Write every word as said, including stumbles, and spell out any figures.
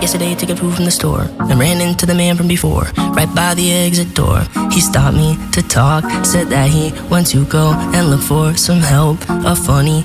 yesterday to get food from the store and ran into the man from before, right by the exit door. He stopped me to talk, said that he went to go and look for some help. A funny